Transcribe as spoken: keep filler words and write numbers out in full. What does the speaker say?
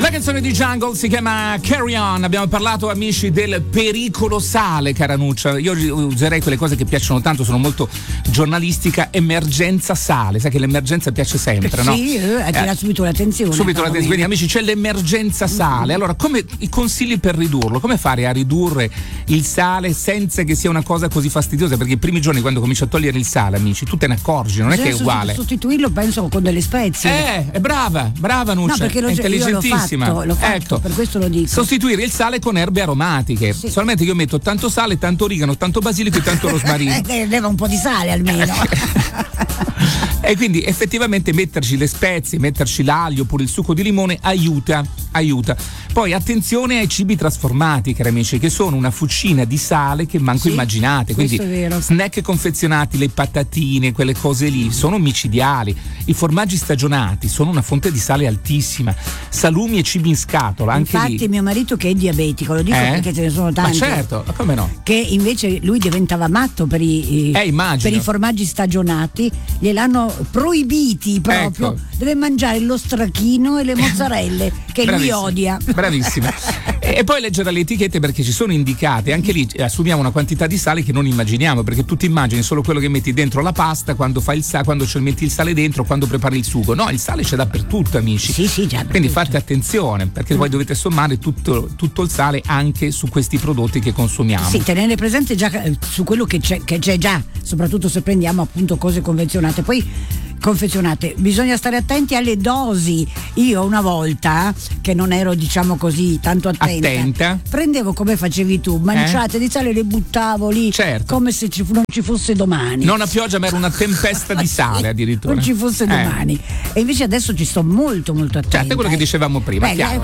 La canzone di Jungle si chiama Carry On. Abbiamo parlato, amici, del pericolo sale, Caranuccia. Io userei quelle cose che piacciono tanto, sono molto giornalistica. Emergenza sale, sai che l'emergenza piace sempre, sì, no? Sì, attira eh, subito l'attenzione. Subito l'attenzione. Quindi, amici, c'è l'emergenza sale. Allora, come i consigli per ridurlo? Come fare a ridurre il sale senza che sia una cosa così fastidiosa? Perché i primi giorni, quando cominci a togliere il sale, amici, tu te ne accorgi, non è che è uguale. Sostituirlo, penso, con delle spezie. Eh, è brava, brava Nuccia, no, perché lo, è intelligentissima. L'ho fatto, l'ho fatto, ecco, per questo lo dico. Sostituire il sale con erbe aromatiche. Sì. Solamente io metto tanto sale, tanto origano, tanto basilico e tanto rosmarino. Eh, leva un po' di sale almeno. E quindi effettivamente metterci le spezie, metterci l'aglio oppure il succo di limone aiuta, aiuta. Poi attenzione ai cibi trasformati, cari amici, che sono una fucina di sale che manco sì, immaginate. Quindi snack confezionati, le patatine, quelle cose lì sono micidiali. I formaggi stagionati sono una fonte di sale altissima. Salumi e cibi in scatola, anche infatti lì. Mio marito, che è diabetico, lo dico eh? perché ce ne sono tanti. Ma certo, come no? Che invece lui diventava matto per i, eh, per i formaggi stagionati, gliel'hanno proibiti proprio. Ecco. Deve mangiare lo stracchino e le mozzarelle che lui odia. Bravissima. E poi leggere le etichette, perché ci sono indicate, anche lì assumiamo una quantità di sale che non immaginiamo, perché tu ti immagini solo quello che metti dentro la pasta, quando fai il sale, quando ci metti il sale dentro, quando prepari il sugo. No, il sale c'è dappertutto, amici. Sì, sì, già. Quindi fate attenzione, perché mm. voi dovete sommare tutto, tutto il sale anche su questi prodotti che consumiamo. Sì, tenere presente già su quello che c'è, che c'è già, soprattutto se prendiamo appunto cose convenzionate. Poi confezionate, bisogna stare attenti alle dosi. Io una volta, che non ero diciamo così tanto attenta, attenta. prendevo, come facevi tu, manciate eh? di sale, le buttavo lì, certo, come se ci, non ci fosse domani. Non una pioggia, ma era una tempesta di sale addirittura. Non ci fosse eh. domani. E invece adesso ci sto molto molto attenta. Certo, è quello che dicevamo prima. Beh, chiaro.